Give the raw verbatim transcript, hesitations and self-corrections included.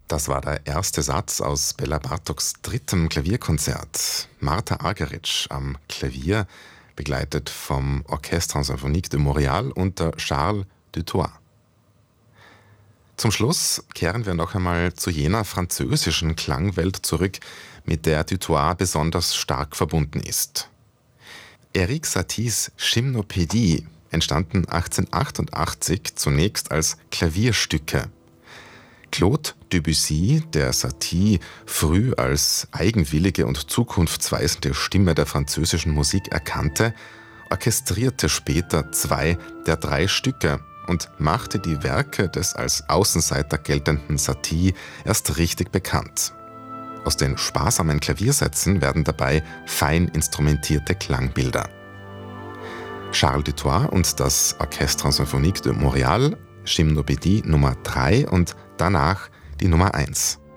Das war der erste Satz aus Bela Bartoks drittem Klavierkonzert. Martha Argerich am Klavier, begleitet vom Orchestre Symphonique de Montréal unter Charles Dutoit. Zum Schluss kehren wir noch einmal zu jener französischen Klangwelt zurück, mit der Dutoit besonders stark verbunden ist. Erik Saties Gymnopädie entstanden achtzehnhundertachtundachtzig zunächst als Klavierstücke. Claude Debussy, der Satie früh als eigenwillige und zukunftsweisende Stimme der französischen Musik erkannte, orchestrierte später zwei der drei Stücke und machte die Werke des als Außenseiter geltenden Satie erst richtig bekannt. Aus den sparsamen Klaviersätzen werden dabei fein instrumentierte Klangbilder. Charles Dutoit und das Orchestre Symphonique de Montréal, Gymnopädie Nummer drei und danach die Nummer eins.